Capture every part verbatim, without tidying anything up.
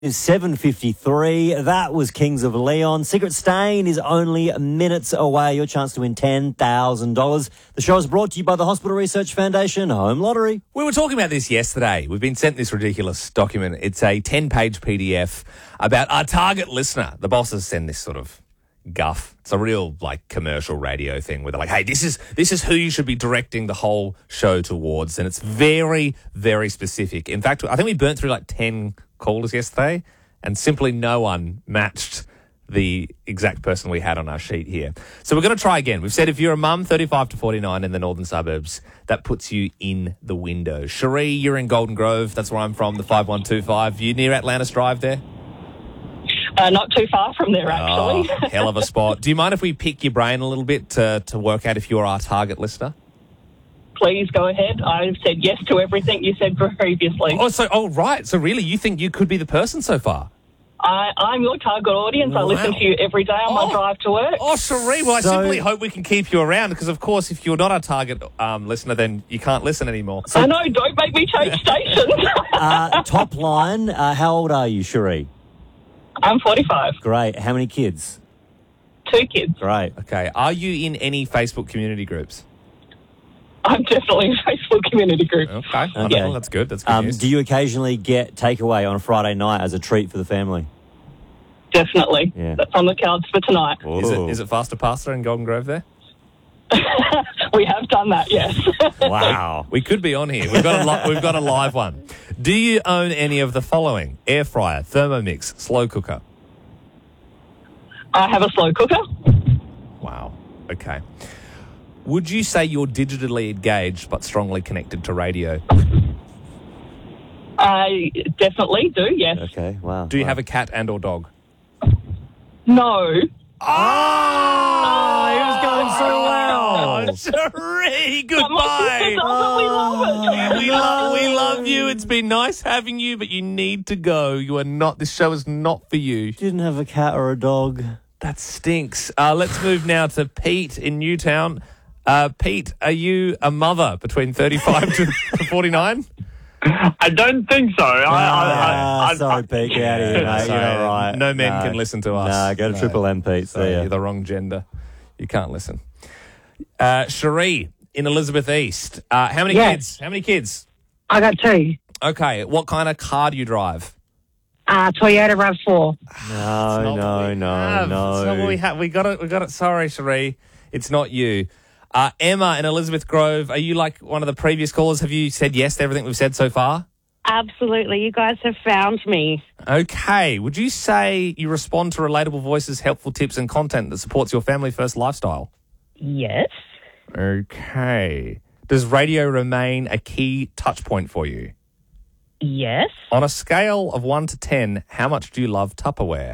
Is seven fifty-three. That was Kings of Leon. Secret Stain is only minutes away. Your chance to win ten thousand dollars. The show is brought to you by the Hospital Research Foundation Home Lottery. We were talking about this yesterday. We've been sent this ridiculous document. It's a ten-page P D F about our target listener. The bosses send this sort of guff. It's a real, like, commercial radio thing where they're like, hey, this is this is who you should be directing the whole show towards. And it's very, very specific. In fact, I think we burnt through like ten callers yesterday, and simply no one matched the exact person we had on our sheet here. So we're going to try again. We've said if you're a mum, thirty-five to forty-nine in the northern suburbs, that puts you in the window. Cherie, you're in Golden Grove. That's where I'm from, the five one two five. You near Atlantis Drive there? Uh, not too far from there, actually. Oh, hell of a spot. Do you mind if we pick your brain a little bit to, to work out if you're our target listener? Please go ahead. I've said yes to everything you said previously. Oh, so, oh, right. So really, you think you could be the person so far? I, I'm your target audience. Wow. I listen to you every day on Oh. my drive to work. Oh, Cherie, well, I So- simply hope we can keep you around because, of course, if you're not our target um, listener, then you can't listen anymore. I know, don't make me change stations. Uh, top line, uh, how old are you, Cherie? I'm forty-five. Great. How many kids? Two kids. Great. Okay. Are you in any Facebook community groups? I'm definitely in a Facebook community group. Okay. Okay. Well, that's good. That's good Um, news. do you occasionally get takeaway on a Friday night as a treat for the family? Definitely. Yeah. That's on the cards for tonight. Is it, is it faster pasta in Golden Grove there? We have done that, yes. Wow. We could be on here. We've got a li- we've got a live one. Do you own any of the following? Air fryer, Thermomix, slow cooker. I have a slow cooker. Wow. Okay. Would you say you're digitally engaged but strongly connected to radio? I definitely do, yes. Okay, wow. Do you wow. have a cat and or dog? No. Oh, he was going so well. Oh, Cherie, But my sister goodbye. does it. We love it. We love, we love you. It's been nice having you, but you need to go. You are not. This show is not for you. Didn't have a cat or a dog. That stinks. Uh, let's move now to Pete in Newtown. Uh, Pete, are you a mother between thirty-five to forty-nine? I don't think so. I, I, Ah, I, I, sorry, Pete. Get out of here, mate. You're Sorry, all right. no men No. can listen to us. No, go to No. Triple M, Pete. See Sorry, ya. you're the wrong gender. You can't listen. Uh, Cherie in Elizabeth East. Uh, how many Yes. kids? How many kids? I got two. Okay. What kind of car do you drive? Uh, Toyota RAV four. No, Not what no, we no, have. no. It's not what we have. We got it. We got it. Sorry, Cherie. It's not you. Uh, Emma in Elizabeth Grove. Are you like one of the previous callers? Have you said yes to everything we've said so far? Absolutely. You guys have found me. Okay. Would you say you respond to relatable voices, helpful tips, and content that supports your family first lifestyle? Yes. Okay. Does radio remain a key touch point for you? Yes. On a scale of one to ten, how much do you love Tupperware?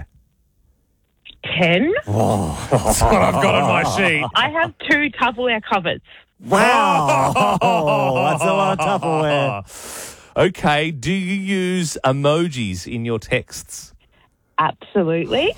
Ten. That's what I've got on my sheet. I have two Tupperware cupboards. Wow. That's a lot of Tupperware. Okay. Do you use emojis in your texts? Absolutely.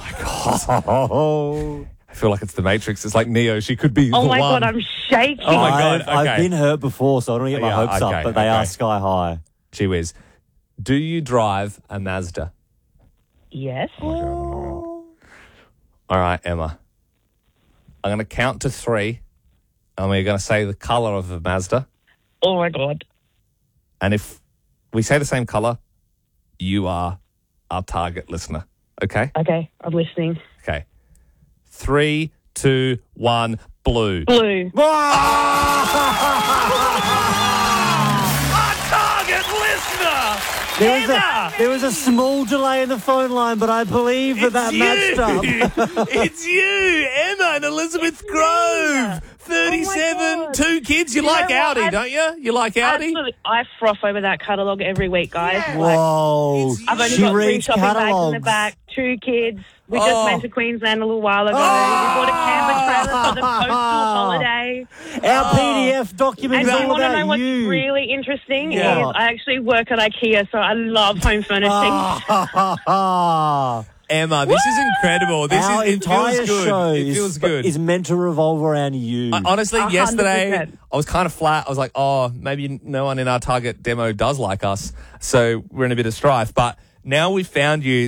Oh, I feel like it's the Matrix. It's like Neo. She could be Oh the my one. God, I'm shaking. Oh my God, I've, I've okay. been hurt before, so I don't want to get my Yeah, hopes okay, up, but they okay. are sky high. Gee whiz. Do you drive a Mazda? Yes. All right, Emma. I'm going to count to three, and we're going to say the colour of the Mazda. Oh my God. And if we say the same colour, you are our target listener. Okay? Okay, I'm listening. Okay. Three, two, one, blue. Blue. Our target listener! There was, a, there was a small delay in the phone line, but I believe that that matched up. It's you, Emma in Elizabeth Grove. thirty-seven, God. two kids. You, You like know what? Audi, I- don't you? You like Audi? Absolutely. I froth over that catalogue every week, guys. Like, Whoa. I've only She got three reads shopping bags in the catalogues. back, two kids. We Oh. just went to Queensland a little while ago. We bought a camper trailer for the coastal holiday. Our P D F document And is do you all want to know about what's you. really interesting? Yeah. Is I actually work at IKEA, so I love home furnishing. Ah. Emma, this is incredible. This Our is it entire feels good. show It is, feels good. is meant to revolve around you. I- honestly, A hundred yesterday percent. I was kind of flat. I was like, oh, maybe no one in our target demo does like us, so we're in a bit of strife. But now we've found you